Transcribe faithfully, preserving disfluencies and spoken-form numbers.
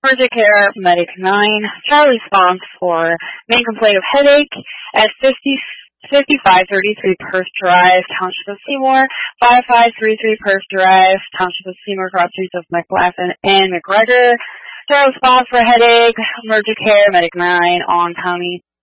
Urgent Care, Medic nine. Charlie response for main complaint of headache at fifty, fifty-five thirty-three Perth Drive, Township of Seymour. fifty-five thirty-three Perth Drive, Township of Seymour, across streets of McLaughlin and McGregor. Charlie response for headache, Urgent Care, Medic nine on County